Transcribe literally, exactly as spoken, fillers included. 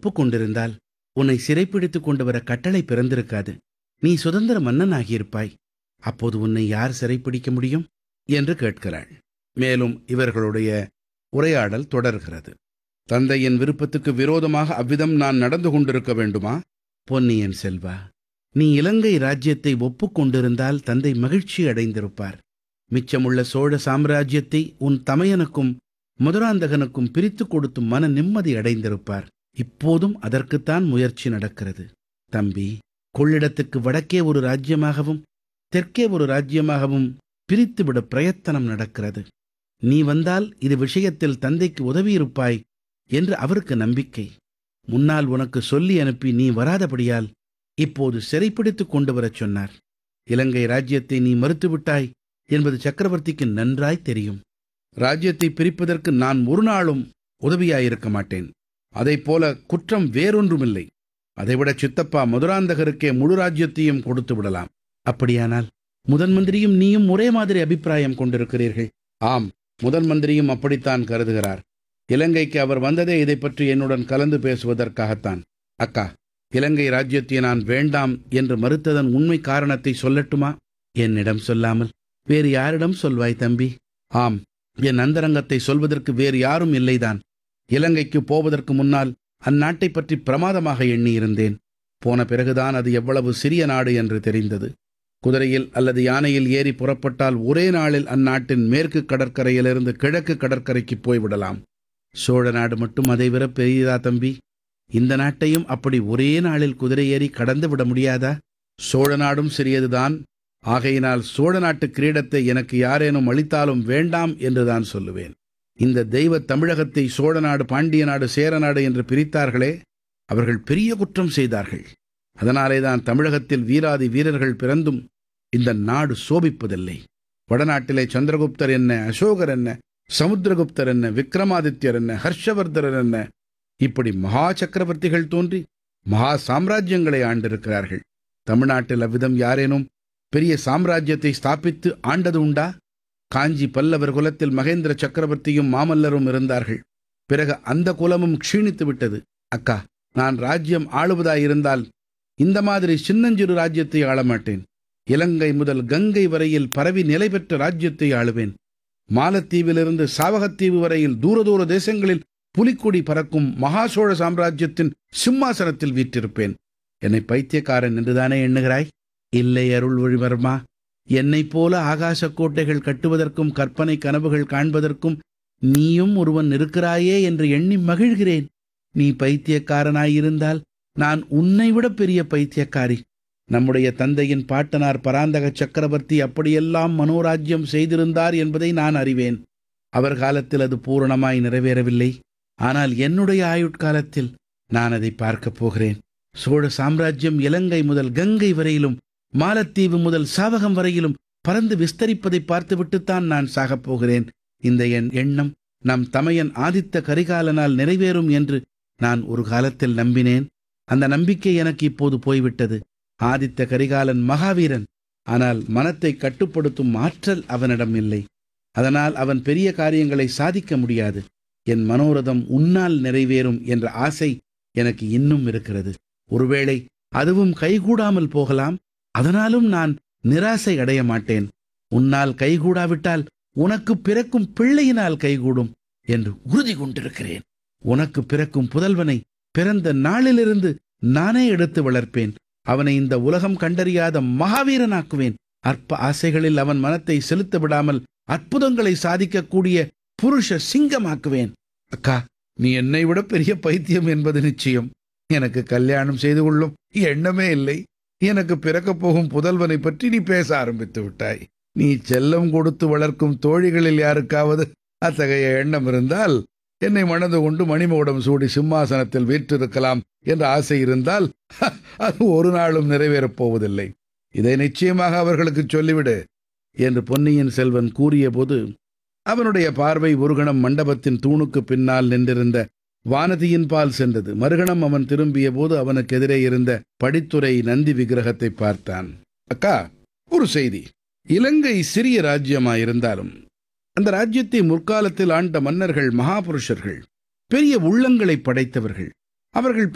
ஒப்புக்கொண்டிருந்தால் உன்னை சிறைப்பிடித்துக் கொண்டு வர கட்டளை பிறந்திருக்காது. நீ சுதந்திர மன்னனாகியிருப்பாய். அப்போது உன்னை யார் சிறைப்பிடிக்க முடியும் என்று கேட்கிறாள். மேலும் இவர்களுடைய உரையாடல் தொடர்கிறது. தந்தையின் விருப்பத்துக்கு விரோதமாக அவ்விதம் நான் நடந்து கொண்டிருக்க வேண்டுமா? பொன்னியின் செல்வா, நீ இலங்கை ராஜ்யத்தை ஒப்புக்கொண்டிருந்தால் தந்தை மகிழ்ச்சி அடைந்திருப்பார். மிச்சமுள்ள சோழ சாம்ராஜ்யத்தை உன் தமையனுக்கும் மதுராந்தகனுக்கும் பிரித்துக் கொடுத்து மன நிம்மதி அடைந்திருப்பார். இப்போதும் அதற்குத்தான் முயற்சி நடக்கிறது. தம்பி, கொள்ளிடத்துக்கு வடக்கே ஒரு ராஜ்யமாகவும் தெற்கே ஒரு ராஜ்யமாகவும் பிரித்துவிட பிரயத்தனம் நடக்கிறது. நீ வந்தால் இது விஷயத்தில் தந்தைக்கு உதவியிருப்பாய் என்று அவருக்கு நம்பிக்கை. முன்னால் உனக்கு சொல்லி அனுப்பி நீ வராதபடியால் இப்போது சிறைப்பிடித்துக் கொண்டு வரச் சொன்னார். இலங்கை ராஜ்யத்தை நீ மறுத்துவிட்டாய் என்பது சக்கரவர்த்திக்கு நன்றாய் தெரியும். ராஜ்யத்தை பிரிப்பதற்கு நான் ஒரு நாளும் உதவியாயிருக்க மாட்டேன். அதைப் போல குற்றம் வேறொன்றுமில்லை. அதைவிட சித்தப்பா மதுராந்தகருக்கே முழு ராஜ்யத்தையும் கொடுத்து விடலாம். அப்படியானால் முதன் மந்திரியும் நீயும் ஒரே மாதிரி அபிப்பிராயம் கொண்டிருக்கிறீர்கள். ஆம், முதன் மந்திரியும் அப்படித்தான் கருதுகிறார். இலங்கைக்கு அவர் வந்ததே இதை பற்றி என்னுடன் கலந்து பேசுவதற்காகத்தான். அக்கா, இலங்கை ராஜ்யத்தை நான் வேண்டாம் என்று மறுத்ததன் உண்மை காரணத்தை சொல்லட்டுமா? என்னிடம் சொல்லாமல் வேறு யாரிடம் சொல்வாய் தம்பி? ஆம், என் அந்தரங்கத்தை சொல்வதற்கு வேறு யாரும் இல்லைதான். இலங்கைக்கு போவதற்கு முன்னால் அந்நாட்டை பற்றி பிரமாதமாக எண்ணியிருந்தேன். போன பிறகுதான் அது எவ்வளவு சிறிய நாடு என்று தெரிந்தது. குதிரையில் அல்லது யானையில் ஏறி புறப்பட்டால் ஒரே நாளில் அந்நாட்டின் மேற்கு கடற்கரையிலிருந்து கிழக்கு கடற்கரைக்கு போய்விடலாம். சோழ நாடு மட்டும் அதைவிட பெரியதா தம்பி? இந்த நாட்டையும் அப்படி ஒரே நாளில் குதிரை ஏறி கடந்து விட முடியாதா? சோழ நாடும் சிறியதுதான். ஆகையினால் சோழ நாட்டு கிரீடத்தை எனக்கு யாரேனும் அளித்தாலும் வேண்டாம் என்றுதான் சொல்லுவேன். இந்த தெய்வ தமிழகத்தை சோழ நாடு, பாண்டிய நாடு, சேர நாடு என்று பிரித்தார்களே, அவர்கள் பெரிய குற்றம் செய்தார்கள். அதனாலே தான் தமிழகத்தில் வீராதி வீரர்கள் பிறந்தும் இந்த நாடு சோபிப்பதில்லை. வடநாட்டிலே சந்திரகுப்தர் என்ன, அசோகர் என்ன, சமுத்திரகுப்தர் என்ன, விக்ரமாதித்யர் என்ன, ஹர்ஷவர்தரர் என்ன, இப்படி மகா சக்கரவர்த்திகள் தோன்றி மகா சாம்ராஜ்யங்களை ஆண்டிருக்கிறார்கள். தமிழ்நாட்டில் அவ்விதம் யாரேனும் பெரிய சாம்ராஜ்யத்தை ஸ்தாபித்து ஆண்டது உண்டா? காஞ்சி பல்லவர் குலத்தில் மகேந்திர சக்கரவர்த்தியும் மாமல்லரும் இருந்தார்கள். பிறகு அந்த குலமும் க்ஷீணித்து விட்டது. அக்கா, நான் ராஜ்யம் ஆளுவதாயிருந்தால் இந்த மாதிரி சின்னஞ்சிறு ராஜ்யத்தை ஆளமாட்டேன். இலங்கை முதல் கங்கை வரையில் பரவி நிலை பெற்ற ராஜ்யத்தை ஆளுவேன். மாலத்தீவிலிருந்து சாவகத்தீவு வரையில் தூர தூர தேசங்களில் புலிக்கொடி பறக்கும் மகாசோழ சாம்ராஜ்யத்தின் சிம்மாசனத்தில் வீற்றிருப்பேன். என்னை பைத்தியக்காரன் என்றுதானே எண்ணுகிறாய்? இல்லை அருள்மொழிவர்மா, என்னைப் போல ஆகாச கோட்டைகள் கட்டுவதற்கும் கற்பனை கனவுகள் காண்பதற்கும் நீயும் ஒருவன் இருக்கிறாயே என்று எண்ணி மகிழ்கிறேன். நீ பைத்தியக்காரனாயிருந்தால் நான் உன்னை விட பெரிய பைத்தியக்காரி. நம்முடைய தந்தையின் பாட்டனார் பராந்தக சக்கரவர்த்தி அப்படியெல்லாம் மனோராஜ்யம் செய்திருந்தார் என்பதை நான் அறிவேன். அவர் காலத்தில் அது பூரணமாய் நிறைவேறவில்லை. ஆனால் என்னுடைய ஆயுட்காலத்தில் நான் அதை பார்க்கப் போகிறேன். சோழ சாம்ராஜ்யம் இலங்கை முதல் கங்கை வரையிலும் மாலத்தீவு முதல் சாவகம் வரையிலும் பறந்து விஸ்தரிப்பதை பார்த்துவிட்டுத்தான் நான் சாகப் போகிறேன். இந்த என் எண்ணம் நம் தமையன் ஆதித்த கரிகாலனால் நிறைவேறும் என்று நான் ஒரு காலத்தில் நம்பினேன். அந்த நம்பிக்கை எனக்கு இப்போது போய்விட்டது. ஆதித்த கரிகாலன் மகாவீரன், ஆனால் மனத்தை கட்டுப்படுத்தும் ஆற்றல் அவனிடம் இல்லை. அதனால் அவன் பெரிய காரியங்களை சாதிக்க முடியாது. என் மனோரதம் உன்னால் நிறைவேறும் என்ற ஆசை எனக்கு இன்னும் இருக்கிறது. ஒருவேளை அதுவும் கைகூடாமல் போகலாம். அதனாலும் நான் நிராசை அடைய மாட்டேன். உன்னால் கைகூடாவிட்டால் உனக்கு பிறக்கும் பிள்ளையினால் கைகூடும் என்று உறுதி கொண்டிருக்கிறேன். உனக்கு பிறக்கும் புதல்வனை பிறந்த நாளிலிருந்து நானே எடுத்து வளர்ப்பேன். அவனை இந்த உலகம் கண்டறியாத மகாவீரனாக்குவேன். அற்ப ஆசைகளில் அவன் மனத்தை செலுத்த விடாமல் அற்புதங்களை சாதிக்கக்கூடிய புருஷ சிங்கமாக்குவேன். அக்கா, நீ என்னை விட பெரிய பைத்தியம் என்பது நிச்சயம். எனக்கு கல்யாணம் செய்து கொள்ளும் எண்ணமே இல்லை. எனக்கு பிறக்கப் போகும் புதல்வனை பற்றி நீ பேச ஆரம்பித்து விட்டாய். நீ செல்லம் கொடுத்து வளர்க்கும் தோழிகளில் யாருக்காவது அத்தகைய எண்ணம் இருந்தால், என்னை மணந்து கொண்டு மணிமகுடம் சூடி சிம்மாசனத்தில் வீற்றிருக்கலாம் என்ற ஆசை இருந்தால் அது ஒரு நாளும் நிறைவேறப் போவதில்லை. இதை நிச்சயமாக அவர்களுக்கு சொல்லிவிடு என்று பொன்னியின் செல்வன் கூறிய போது அவனுடைய பார்வை ஒரு கணம் மண்டபத்தின் தூணுக்கு பின்னால் நின்றிருந்த வானதியின் பால் சென்றது. மறுகணம் அவன் திரும்பிய போது அவனுக்கு எதிரே இருந்த படித்துறை நந்தி விக்கிரகத்தை பார்த்தான். அக்கா, ஒரு செய்தி. இலங்கை சிறிய ராஜ்யமாயிருந்தாலும் அந்த ராஜ்யத்தை முற்காலத்தில் ஆண்ட மன்னர்கள் மகாபுருஷர்கள், பெரிய உள்ளங்களை படைத்தவர்கள். அவர்கள்